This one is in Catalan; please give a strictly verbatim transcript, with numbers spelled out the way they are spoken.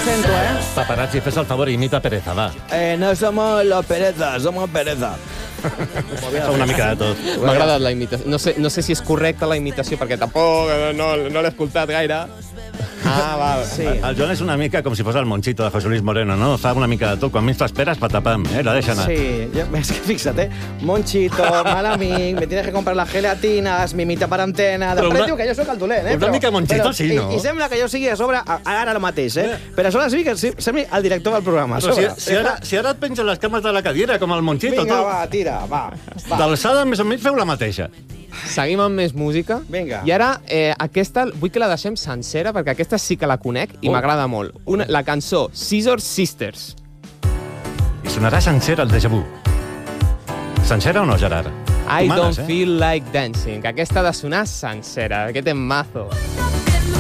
acento, ¿eh? Paparazzi, fes el favor, imita Pereza, va. Eh, no somos los Pereza, somos Pereza. Una mica de tot. M'ha agradat la imitació. No sé, no sé si és correcta la imitació, perquè tampoc no, no l'he escoltat gaire. Ah, val. Sí. El Joan és una mica com si fos el Monchito de José Luis Moreno, no? Fa una mica de tot. Quan menys t'esperes, patapam, eh? La deixa anar. Sí, yo, es que fíjate, Monchito, mal amic, me tienes que comprar las gelatinas, mi mitad per antena... Però Després una- diu que jo soc el dolent, eh? una mica Monchito, sí, no? I, I sembla que jo sigui a sobre, a- ara el mateix, eh? Però a sobre sí que sí- sembli el director del programa. a Però si, sobre. si, ara, si ara et pengen les cames de la cadira, com el Monchito, Vinga, tu, va, tira, va. va. d'alçada més o menys feu la mateixa. Seguim amb més música. Vinga. I ara, eh, aquesta, vull que la deixem sencera, perquè aquesta sí que la conec i Oh. m'agrada molt. Una, la cançó Scissor Sisters. I sonarà sencera el déjà vu. Sencera o no, Gerard? I Tu manes, don't eh? feel like dancing. Aquesta ha de sonar sencera, aquest emmazo.